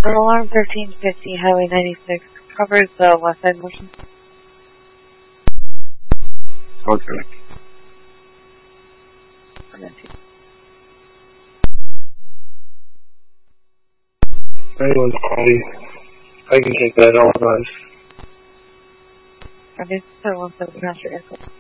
Alarm 1350, Highway 96, covers the west side motion. Okay. I can take that all nice. Okay, so 17 Master Airport.